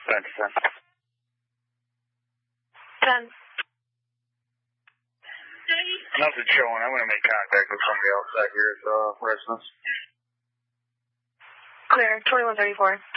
10 to 10. 10. Nothing showing. I'm going to make contact with somebody else out here at the residence. Clear, 2134.